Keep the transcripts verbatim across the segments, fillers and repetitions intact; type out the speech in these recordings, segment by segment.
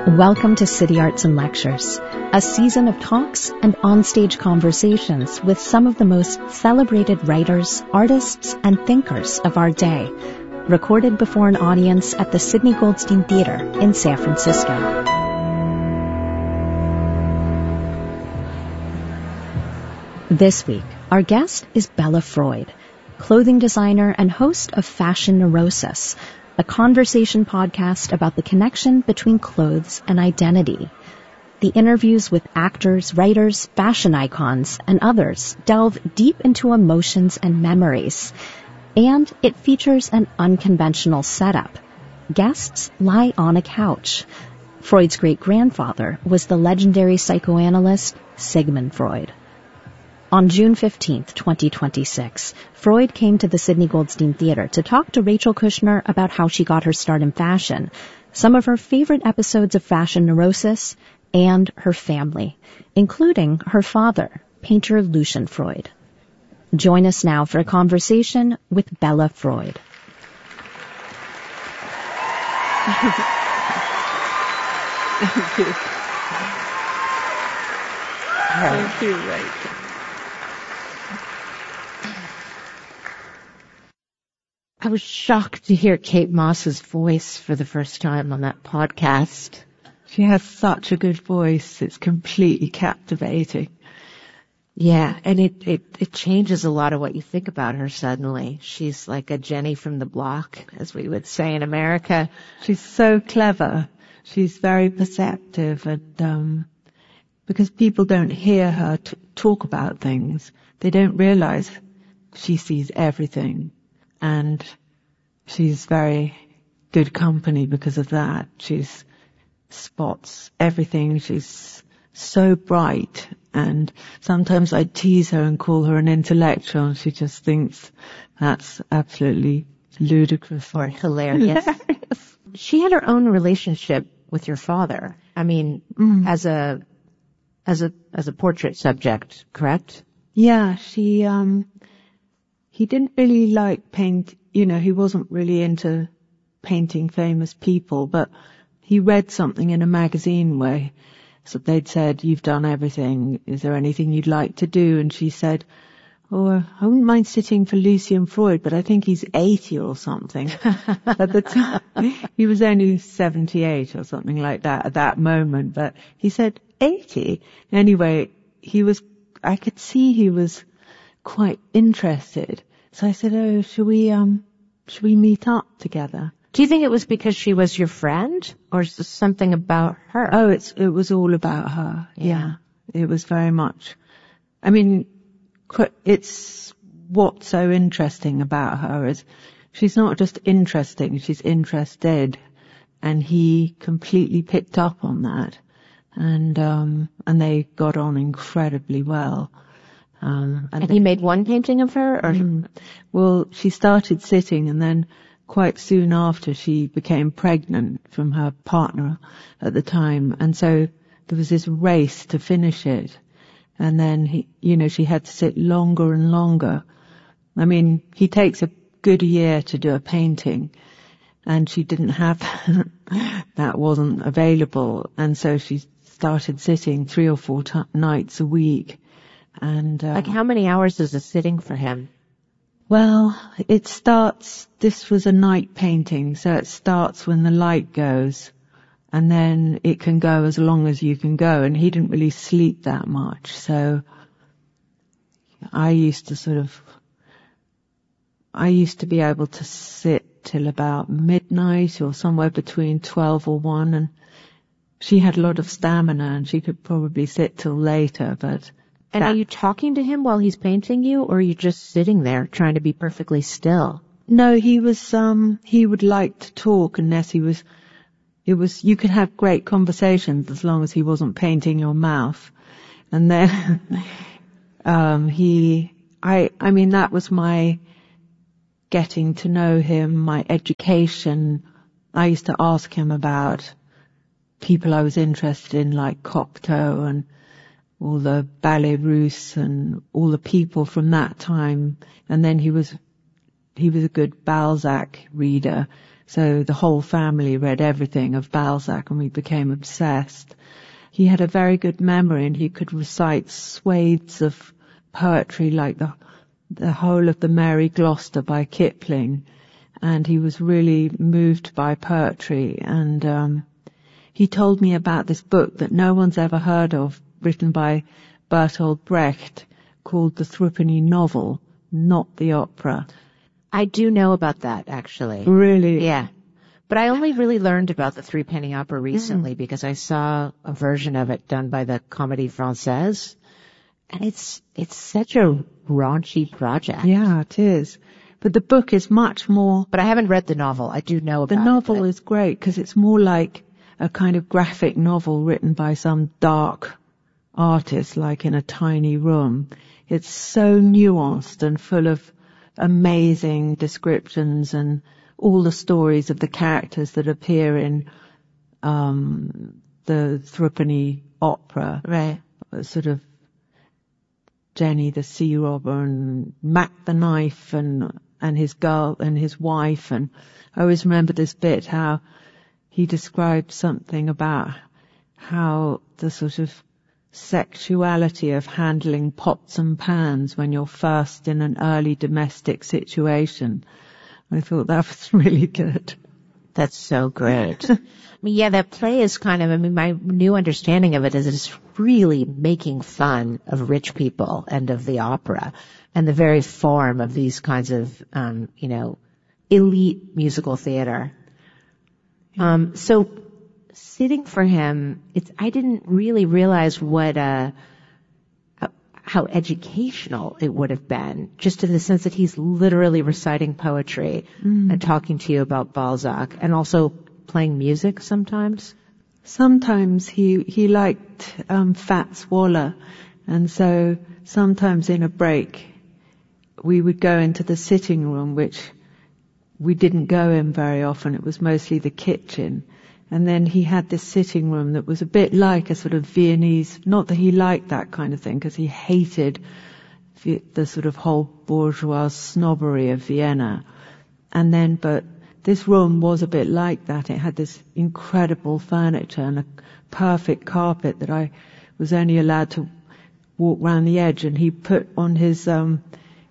Welcome to City Arts and Lectures, a season of talks and onstage conversations with some of the most celebrated writers, artists, and thinkers of our day, recorded before an audience at the Sidney Goldstein Theater in San Francisco. This week, our guest is Bella Freud, clothing designer and host of Fashion Neurosis, a conversation podcast about the connection between clothes and identity. The interviews with actors, writers, fashion icons, and others delve deep into emotions and memories. And it features an unconventional setup. Guests lie on a couch. Freud's great-grandfather was the legendary psychoanalyst Sigmund Freud. On June fifteenth, twenty twenty-six, Freud came to the Sidney Goldstein Theater to talk to Rachel Kushner about how she got her start in fashion, some of her favorite episodes of Fashion Neurosis, and her family, including her father, painter Lucian Freud. Join us now for a conversation with Bella Freud. Thank you. Thank you, Rachel. I was shocked to hear Kate Moss's voice for the first time on that podcast. She has such a good voice. It's completely captivating. Yeah, and it, it, it changes a lot of what you think about her suddenly. She's like a Jenny from the block, as we would say in America. She's so clever. She's very perceptive, and um, because people don't hear her t- talk about things, they don't realize she sees everything. And she's very good company because of that. She's spots everything. She's so bright. And sometimes I tease her and call her an intellectual, and she just thinks that's absolutely ludicrous. Or hilarious. hilarious. She had her own relationship with your father. I mean, mm. as a, as a, as a portrait subject, correct? Yeah, she, um, He didn't really like paint, you know, he wasn't really into painting famous people, but he read something in a magazine where so they'd said, "You've done everything. Is there anything you'd like to do?" And she said, "Oh, I wouldn't mind sitting for Lucian Freud, but I think he's eighty or something." At the time, he was only seventy-eight or something like that at that moment, but he said, eighty? Anyway, he was, I could see he was quite interested. So I said, "Oh, should we, um, should we meet up together?" Do you think it was because she was your friend, or is this something about her? Oh, it's, it was all about her. Yeah. yeah. It was very much, I mean, it's what's so interesting about her is she's not just interesting, she's interested. And he completely picked up on that. And, um, and they got on incredibly well. Um, and, and he made one painting of her? Or mm, well, she started sitting, and then quite soon after she became pregnant from her partner at the time. And so there was this race to finish it. And then, he, you know, she had to sit longer and longer. I mean, he takes a good year to do a painting, and she didn't have that. That wasn't available. And so she started sitting three or four t- nights a week. And, uh, like how many hours is a sitting for him? Well, it starts, this was a night painting, so it starts when the light goes, and then it can go as long as you can go, and he didn't really sleep that much, so I used to sort of, I used to be able to sit till about midnight or somewhere between twelve or one, and she had a lot of stamina and she could probably sit till later, but And that, are you talking to him while he's painting you, or are you just sitting there trying to be perfectly still? No, he was, um, he would like to talk unless he was, it was, you could have great conversations as long as he wasn't painting your mouth. And then, um, he, I, I mean, that was my getting to know him, my education. I used to ask him about people I was interested in, like Cocteau and all the Ballet Russe and all the people from that time. And then he was, he was a good Balzac reader. So the whole family read everything of Balzac and we became obsessed. He had a very good memory and he could recite swathes of poetry like the, the whole of the Mary Gloucester by Kipling. And he was really moved by poetry. And um, he told me about this book that no one's ever heard of, written by Bertolt Brecht, called The Threepenny Novel, not the opera. I do know about that, actually. Really? Yeah. But I only really learned about the Threepenny Opera recently mm. because I saw a version of it done by the Comédie Française. And it's, it's such a raunchy project. Yeah, it is. But the book is much more... But I haven't read the novel. I do know about it. The novel it, is great because it's more like a kind of graphic novel written by some dark artist, like in a tiny room. It's so nuanced and full of amazing descriptions and all the stories of the characters that appear in um the Threepenny Opera. Right. Sort of Jenny the sea robber and Mac the knife and and his girl and his wife. And I always remember this bit how he described something about how the sort of sexuality of handling pots and pans when you're first in an early domestic situation. I thought that was really good. That's so great. I mean, yeah, that play is kind of, I mean, my new understanding of it is it's really making fun of rich people and of the opera and the very form of these kinds of, um, you know, elite musical theater. Um, so sitting for him, it's, I didn't really realize what, uh, how educational it would have been, just in the sense that he's literally reciting poetry mm. and talking to you about Balzac and also playing music sometimes. Sometimes he, he liked, um, Fats Waller. And so sometimes in a break, we would go into the sitting room, which we didn't go in very often. It was mostly the kitchen. And then he had this sitting room that was a bit like a sort of Viennese, not that he liked that kind of thing, because he hated the, the sort of whole bourgeois snobbery of Vienna. And then, but this room was a bit like that. It had this incredible furniture and a perfect carpet that I was only allowed to walk round the edge. And he put on his um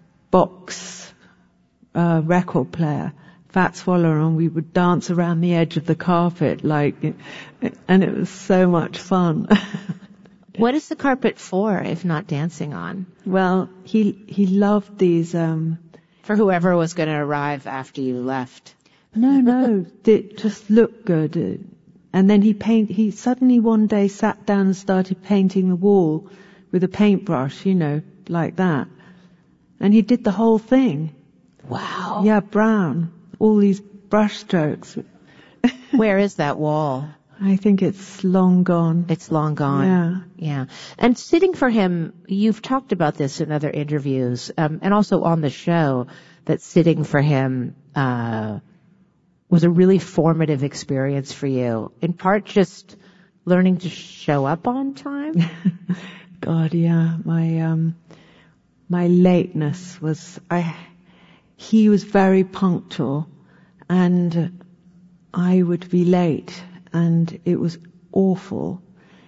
box uh record player Fats Waller, and we would dance around the edge of the carpet, like, and it was so much fun. What is the carpet for, if not dancing on? Well, he he loved these. Um, for whoever was going to arrive after you left. No, no, it just looked good. And then he paint. He suddenly one day sat down and started painting the wall with a paintbrush, you know, like that. And he did the whole thing. Wow. Yeah, brown. All these brush strokes. Where is that wall? I think it's long gone. It's long gone. Yeah. Yeah. And sitting for him, you've talked about this in other interviews, um, and also on the show, that sitting for him, uh, was a really formative experience for you. In part just learning to show up on time? God, yeah. My, um, my lateness was, I, he was very punctual, and I would be late, and it was awful.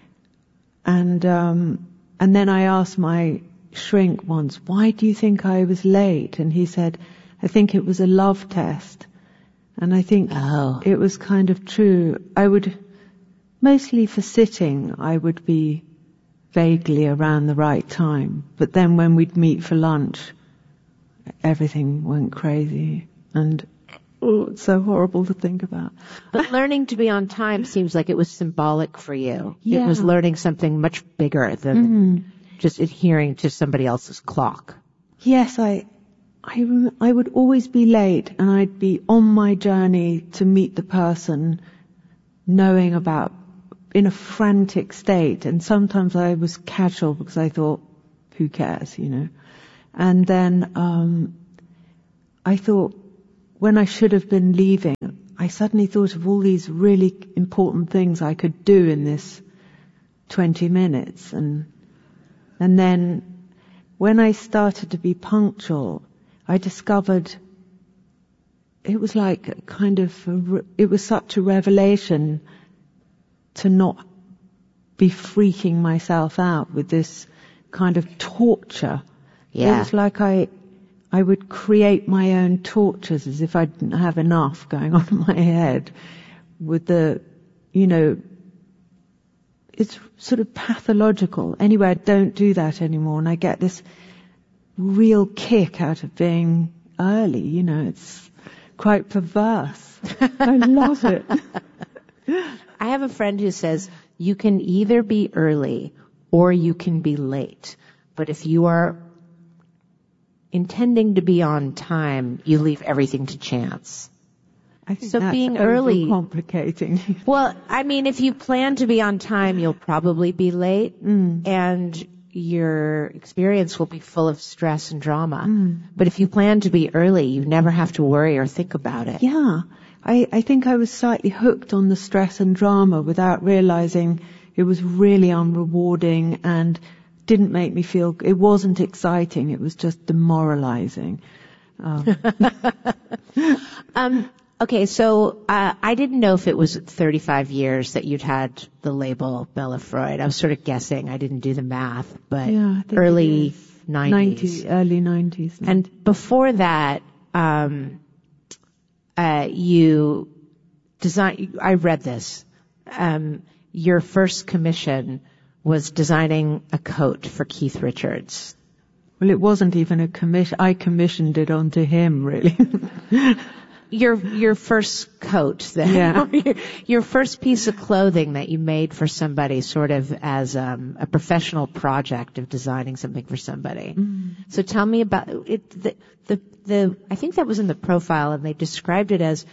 And um and then I asked my shrink once, why do you think I was late? And he said, I think it was a love test. And I think oh. it was kind of true. I would, mostly for sitting, I would be vaguely around the right time. But then when we'd meet for lunch, everything went crazy, and oh, it's so horrible to think about. But learning to be on time seems like it was symbolic for you. Yeah. It was learning something much bigger than mm. just adhering to somebody else's clock. Yes, I, I, I would always be late, and I'd be on my journey to meet the person, knowing about, in a frantic state, and sometimes I was casual because I thought, who cares, you know. And then um I thought, when I should have been leaving, I suddenly thought of all these really important things I could do in this twenty minutes. And and then when I started to be punctual, I discovered it was like a kind of, a re- it was such a revelation to not be freaking myself out with this kind of torture. Yeah. It was like I, I would create my own tortures as if I didn't have enough going on in my head with the, you know, it's sort of pathological. Anyway, I don't do that anymore, and I get this real kick out of being early, you know, it's quite perverse. I love it. I have a friend who says you can either be early or you can be late. But if you are intending to be on time, you leave everything to chance. I think So that's being early, complicating. well, I mean, if you plan to be on time, you'll probably be late, Mm. and your experience will be full of stress and drama. Mm. But if you plan to be early, you never have to worry or think about it. Yeah, I, I think I was slightly hooked on the stress and drama without realizing it was really unrewarding and didn't make me feel, it wasn't exciting, it was just demoralizing. Um, um, okay, so uh, I didn't know if it was thirty-five years that you'd had the label Bella Freud. I was sort of guessing. I didn't do the math, but yeah, I think early it is. nineties. ninety, early nineties. And before that, um, uh, you design. I read this. Um, your first commission was designing a coat for Keith Richards. Well, it wasn't even a commission. I commissioned it onto him, really. Your your first coat, then. Yeah. your, your first piece of clothing that you made for somebody, sort of as um, a professional project of designing something for somebody. Mm. So tell me about it. The, the the I think that was in the profile, and they described it as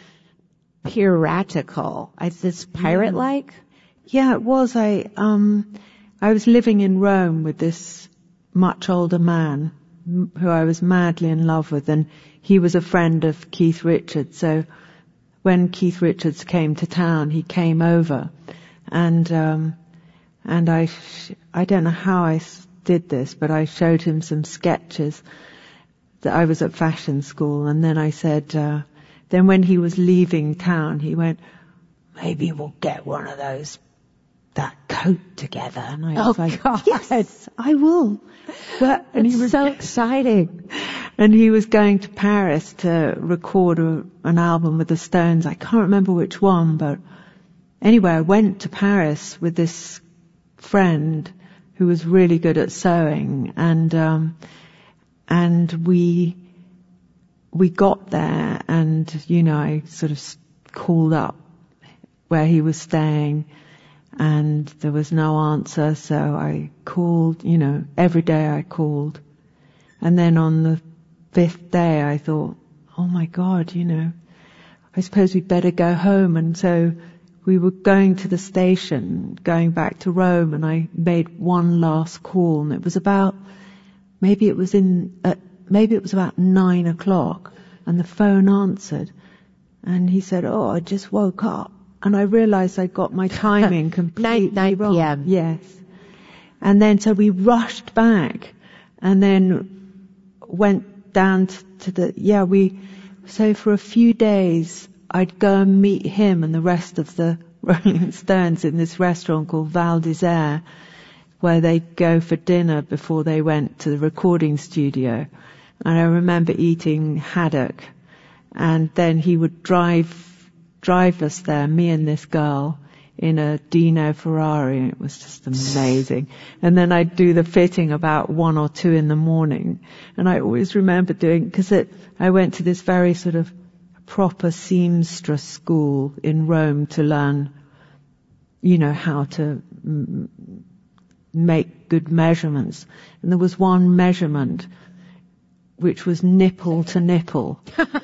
piratical. Is this pirate-like? Yeah, it was. I um, I was living in Rome with this much older man m- who I was madly in love with, and he was a friend of Keith Richards. So when Keith Richards came to town, he came over, and um, and I sh- I don't know how I s- did this, but I showed him some sketches that I was at fashion school, and then I said, uh, then when he was leaving town, he went, maybe we'll get one of those, that coat together. And I was Oh, like, God. yes, I will. But, and It's he was so exciting. And he was going to Paris to record a, an album with the Stones. I can't remember which one, but anyway, I went to Paris with this friend who was really good at sewing, and um, and we we got there, and you know, I sort of called up where he was staying, and there was no answer, so I called, you know, every day I called. And then on the fifth day I thought, oh my God, you know, I suppose we'd better go home. And so we were going to the station, going back to Rome, and I made one last call, and it was about, maybe it was in, uh, maybe it was about nine o'clock, and the phone answered, and he said, oh, I just woke up. And I realized I got my timing completely nine wrong. p.m. Yes. And then so we rushed back, and then went down to, to the, yeah, we, so for a few days I'd go and meet him and the rest of the Rolling Stones in this restaurant called Val d'Isère, where they'd go for dinner before they went to the recording studio. And I remember eating haddock, and then he would drive drive us there, me and this girl, in a Dino Ferrari, and it was just amazing. And then I'd do the fitting about one or two in the morning. And I always remember doing, because I went to this very sort of proper seamstress school in Rome to learn, you know, how to m- make good measurements. And there was one measurement which was nipple to nipple.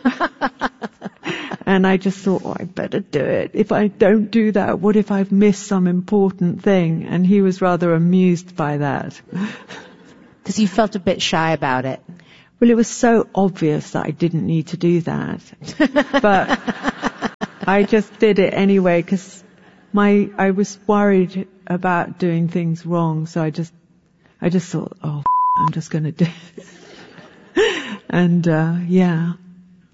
And I just thought, oh, I better do it. If I don't do that, what if I've missed some important thing? And he was rather amused by that. Because you felt a bit shy about it. Well, it was so obvious that I didn't need to do that. But I just did it anyway, because my, I was worried about doing things wrong. So I just, I just thought, oh, I'm just going to do it. And, uh, yeah.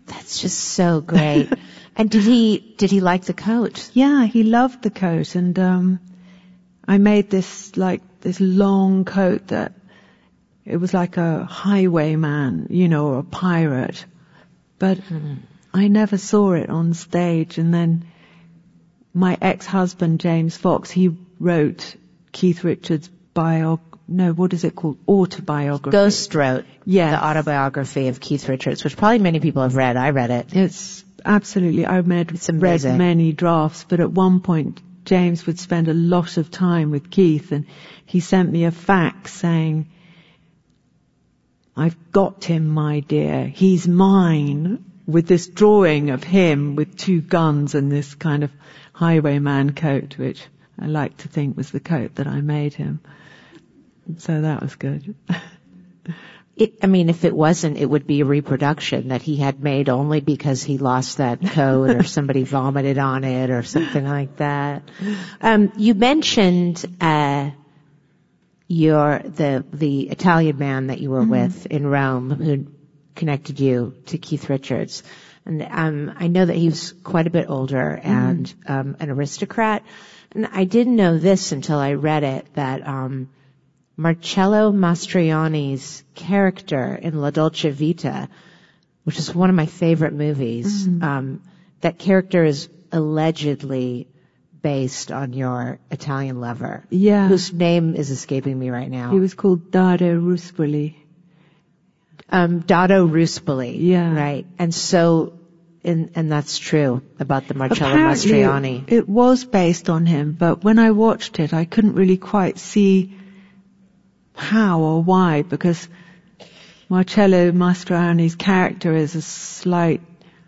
That's just so great. And did he, did he like the coat? Yeah, he loved the coat. And, um, I made this, like, this long coat that it was like a highwayman, you know, or a pirate. But mm. I never saw it on stage. And then my ex-husband, James Fox, he wrote Keith Richards' bio, no, what is it called? Autobiography. Ghost wrote yes. the autobiography of Keith Richards, which probably many people have read. I read it. It's absolutely, I read, read many drafts, but at one point James would spend a lot of time with Keith, and he sent me a fax saying, "I've got him, my dear. He's mine," with this drawing of him with two guns and this kind of highwayman coat, which I like to think was the coat that I made him. So that was good. It, I mean, if it wasn't, it would be a reproduction that he had made only because he lost that coat or somebody vomited on it or something like that. Um, you mentioned, uh, your, the, the Italian man that you were mm-hmm. with in Rome who connected you to Keith Richards. And, um, I know that he was quite a bit older and, mm-hmm. um, an aristocrat. And I didn't know this until I read it, that, um, Marcello Mastroianni's character in La Dolce Vita, which is one of my favorite movies, mm-hmm. um, that character is allegedly based on your Italian lover. Yeah. Whose name is escaping me right now. He was called Dado Ruspoli. Um, Dado Ruspoli. Yeah. Right. And so, and, and that's true about the Marcello Apparently Mastroianni. It, it was based on him, but when I watched it, I couldn't really quite see how or why, because Marcello Mastroianni's character is a slight,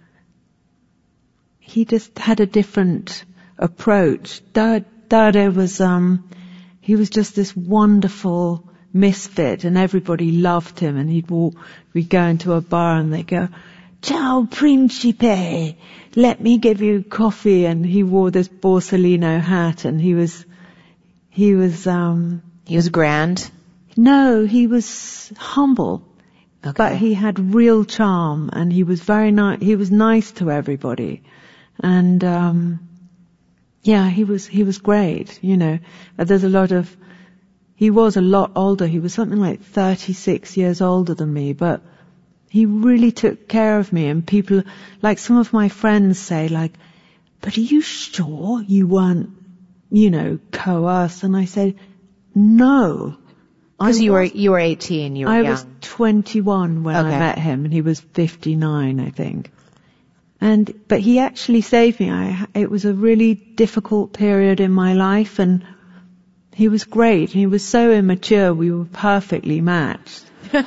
he just had a different approach. Dado was, um, he was just this wonderful misfit and everybody loved him, and he'd walk, we'd go into a bar and they'd go, "Ciao Principe, let me give you coffee," and he wore this Borsalino hat and he was, he was, um, he was grand. No, he was humble, okay. but he had real charm, and he was very nice. He was nice to everybody, and um yeah, he was he was great. You know, there's a lot of. He was a lot older. He was something like thirty-six years older than me, but he really took care of me. And people, like some of my friends, say, like, "But are you sure you weren't, you know, coerced?" And I said, "No." Because you were, you were eighteen, you were I young. I was twenty-one when okay. I met him, and he was fifty-nine, I think. And, but he actually saved me. I, it was a really difficult period in my life, and he was great. He was so immature, we were perfectly matched.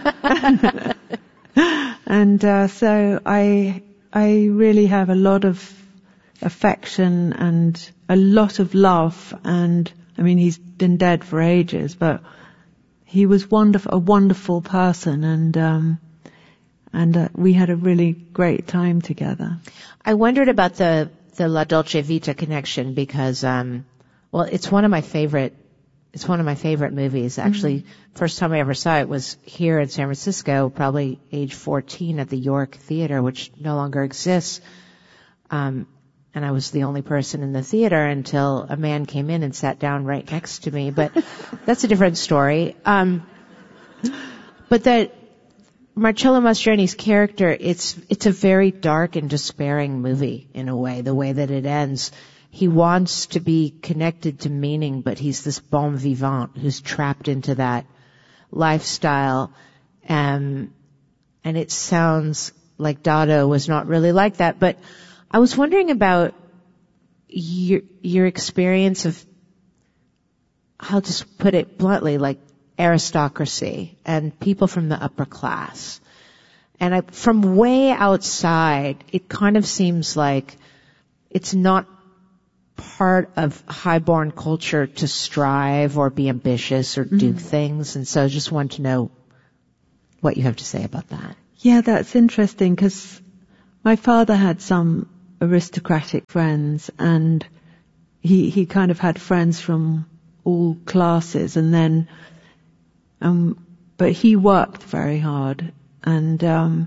And, uh, so I, I really have a lot of affection and a lot of love, and, I mean, he's been dead for ages, but he was wonderful, a wonderful person, and um, and uh, we had a really great time together. I wondered about the the La Dolce Vita connection because, um, well, it's one of my favorite. It's one of my favorite movies. Actually, mm-hmm. first time I ever saw it was here in San Francisco, probably age fourteen at the York Theater, which no longer exists. Um, And I was the only person in the theater until a man came in and sat down right next to me. But that's a different story. Um, but that Marcello Mastroianni's character, it's it's a very dark and despairing movie in a way, the way that it ends. He wants to be connected to meaning, but he's this bon vivant who's trapped into that lifestyle. Um, and it sounds like Dado was not really like that, but I was wondering about your, your experience of, I'll just put it bluntly, like aristocracy and people from the upper class. And I, from way outside, it kind of seems like it's not part of highborn culture to strive or be ambitious or do mm-hmm. things. And so I just want to know what you have to say about that. Yeah, that's interesting because my father had some aristocratic friends, and he he kind of had friends from all classes, and then um but he worked very hard, and um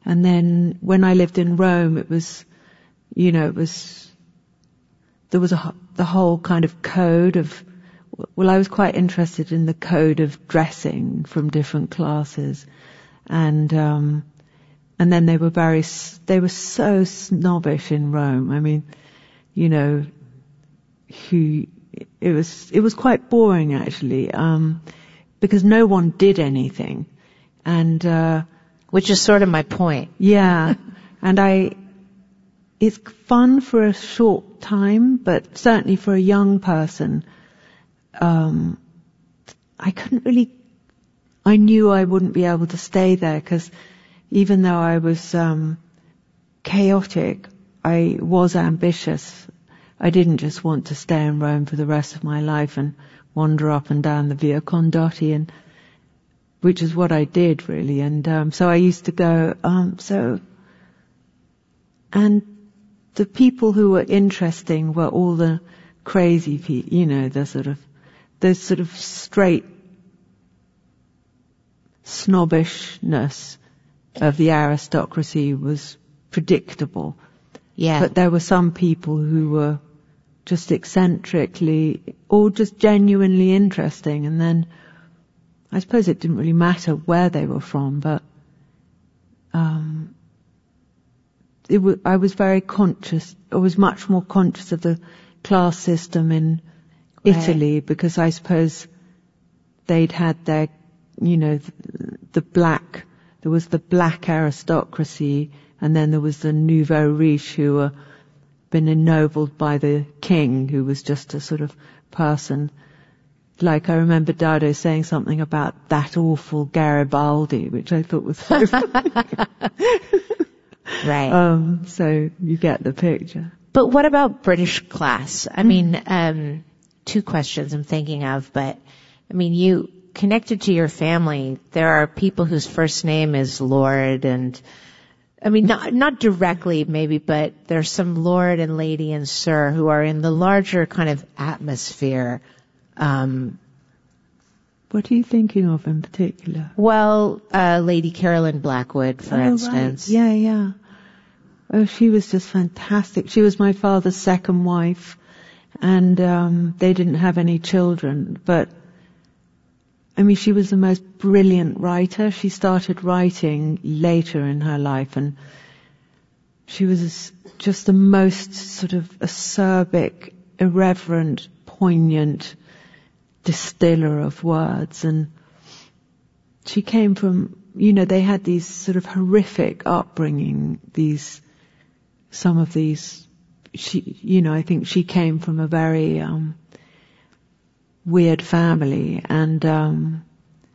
And then when I lived in Rome, it was, you know, it was, there was a, the whole kind of code of, well, I was quite interested in the code of dressing from different classes. And, um, and then they were very, they were so snobbish in Rome. I mean, you know, who, it was, it was quite boring actually, um, because no one did anything. And, uh, which is sort of my point. Yeah. And I, it's fun for a short time, but certainly for a young person, um, I couldn't really, I knew I wouldn't be able to stay there because even though I was, um, chaotic, I was ambitious. I didn't just want to stay in Rome for the rest of my life and wander up and down the Via Condotti, and which is what I did really. And um, so I used to go, um, so, and the people who were interesting were all the crazy people, you know, the sort of, the sort of straight snobbishness of the aristocracy was predictable. Yeah. But there were some people who were just eccentrically or just genuinely interesting, and then I suppose it didn't really matter where they were from, but um, it w- I was very conscious, I was much more conscious of the class system in Right. Italy, because I suppose they'd had their, you know, the, the black, there was the black aristocracy, and then there was the nouveau riche who were been ennobled by the king, who was just a sort of person. Like I remember Dado saying something about that awful Garibaldi, which I thought was so funny. Right. Um, so you get the picture. But what about British class? I mean, um, two questions I'm thinking of, but I mean, you connected to your family. There are people whose first name is Lord, and I mean, not, not directly maybe, but there's some Lord and Lady and Sir who are in the larger kind of atmosphere. Um, what are you thinking of in particular? Well, uh, Lady Carolyn Blackwood, for oh, instance. Right. Yeah, yeah. Oh, she was just fantastic. She was my father's second wife, and um, they didn't have any children. But, I mean, she was the most brilliant writer. She started writing later in her life, and she was just the most sort of acerbic, irreverent, poignant distiller of words. And she came from, you know, they had these sort of horrific upbringing, these, some of these, she, you know, I think she came from a very, um, weird family, and, um,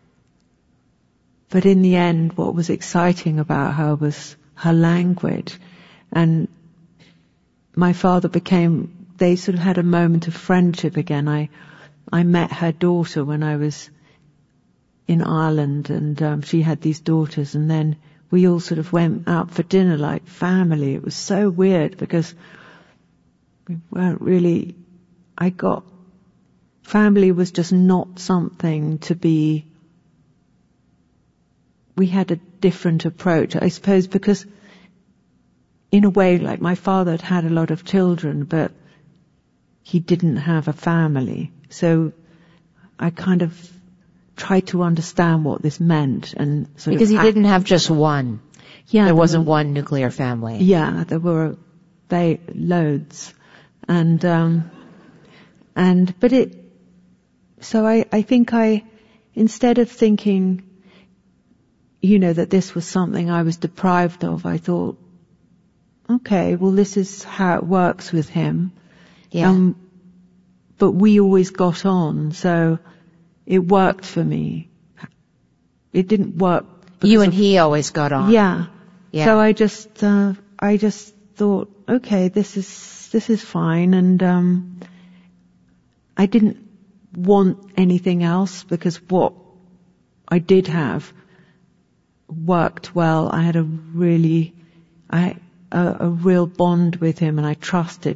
but in the end, what was exciting about her was her language. And my father became, they sort of had a moment of friendship again. I, I met her daughter when I was in Ireland, and um, she had these daughters, and then we all sort of went out for dinner like family. It was so weird because we weren't really, I got, family was just not something to be, we had a different approach, I suppose, because in a way, like my father had had a lot of children, but he didn't have a family. So I kind of tried to understand what this meant, and sort because of he didn't have just one. Yeah, there wasn't were, one nuclear family. Yeah, there were they loads, and um, and but it. So I I think I, instead of thinking, you know, that this was something I was deprived of, I thought, okay, well, this is how it works with him. Yeah. Um, but we always got on, so it worked for me. It didn't work. You and of, he always got on. Yeah. Yeah. So I just, uh, I just thought, okay, this is, this is fine. And, um, I didn't want anything else, because what I did have worked well. I had a really, I, a, a real bond with him, and I trusted